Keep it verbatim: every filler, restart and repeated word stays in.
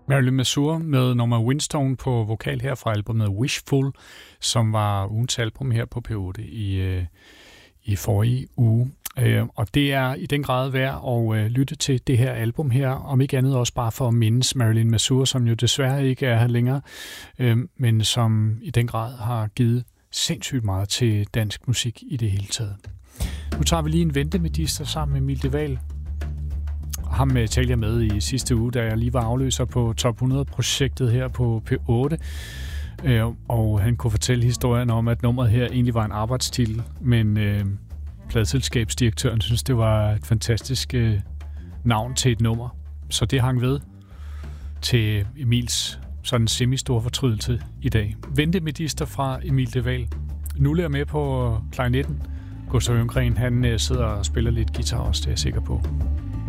Marilyn Mazur med Norma Winstone på vokal her fra albumet Wishful, som var ugens album her på P otte i, øh, i forrige uge. Øh, og det er i den grad værd at øh, lytte til det her album her, om ikke andet også bare for at mindes Marilyn Mazur, som jo desværre ikke er her længere, øh, men som i den grad har givet sindssygt meget til dansk musik i det hele taget. Nu tager vi lige en ventemedister sammen med Emil de Wael. Ham talte jeg med i sidste uge, da jeg lige var afløser på Top hundrede-projektet her på P otte. Og han kunne fortælle historien om, at nummeret her egentlig var en arbejdstitel, men øh, pladeselskabsdirektøren synes, det var et fantastisk øh, navn til et nummer. Så det hang ved til Emils sådan semi-store fortrydelse i dag. Ventemedister fra Emil de Wael. Nulle er med på klarinetten. Gustav Jørgen, han øh, sidder og spiller lidt guitar også, det er jeg sikker på.